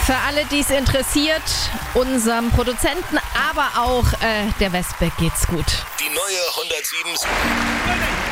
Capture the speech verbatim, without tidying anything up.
Für alle, die es interessiert, unserem Produzenten, aber auch äh, der Wespe geht's gut. Die neue hundertsieben